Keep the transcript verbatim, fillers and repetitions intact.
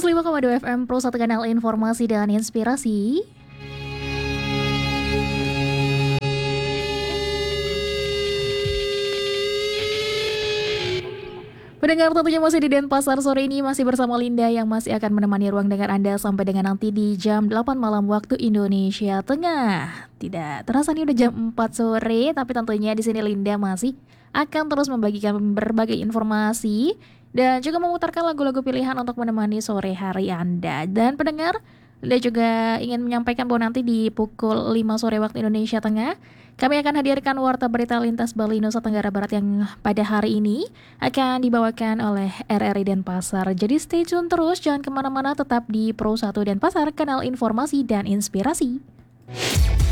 seratus lima koma dua F M Pro, satu kanal informasi dan inspirasi. Pendengar, tentunya masih di Denpasar sore ini, masih bersama Linda yang masih akan menemani ruang dengar Anda sampai dengan nanti di jam delapan malam waktu Indonesia Tengah. Tidak terasa nih udah jam empat sore, tapi tentunya di sini Linda masih akan terus membagikan berbagai informasi dan juga memutarkan lagu-lagu pilihan untuk menemani sore hari Anda. Dan pendengar, Linda juga ingin menyampaikan bahwa nanti di pukul lima sore waktu Indonesia Tengah, kami akan hadirkan Warta Berita Lintas Bali Nusa Tenggara Barat yang pada hari ini akan dibawakan oleh R R I Denpasar. Jadi stay tune terus, jangan kemana-mana, tetap di Pro satu Denpasar, kanal informasi dan inspirasi.